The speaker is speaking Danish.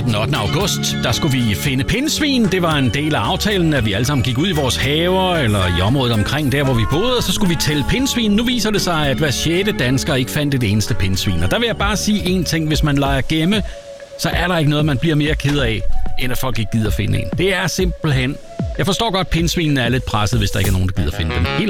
Torsdag den 8. august, der skulle vi finde pindsvin. Det var en del af aftalen, at vi alle sammen gik ud i vores haver eller i området omkring der, hvor vi boede, og så skulle vi tælle pindsvin. Nu viser det sig, at hver 6. dansker ikke fandt et eneste pindsvin. Og der vil jeg bare sige en ting: hvis man leger gemme, så er der ikke noget, man bliver mere ked af, end at folk ikke gider finde en. Det er simpelthen... Jeg forstår godt, at pindsvinene er lidt presset, hvis der ikke er nogen, der gider finde dem. Helt